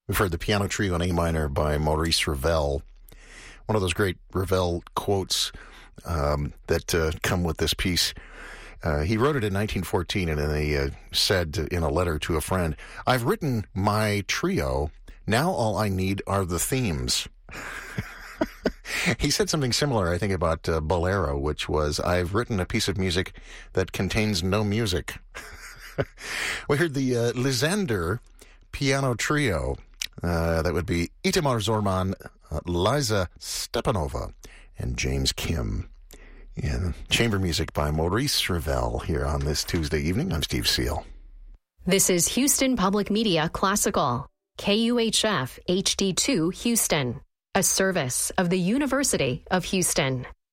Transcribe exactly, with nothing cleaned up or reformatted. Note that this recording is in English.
We've heard the Piano Trio in A minor by Maurice Ravel. One of those great Ravel quotes um, that uh, come with this piece. Uh, he wrote it in nineteen fourteen, and then he uh, said in a letter to a friend, "I've written my trio. Now all I need are the themes." He said something similar, I think, about uh, Bolero, which was, "I've written a piece of music that contains no music." We heard the uh, Lysander Piano Trio. Uh, that would be Itamar Zorman, uh, Liza Stepanova, and James Kim. Yeah, chamber music by Maurice Ravel here on this Tuesday evening. I'm Steve Seal. This is Houston Public Media Classical, K U H F H D two Houston, a service of the University of Houston.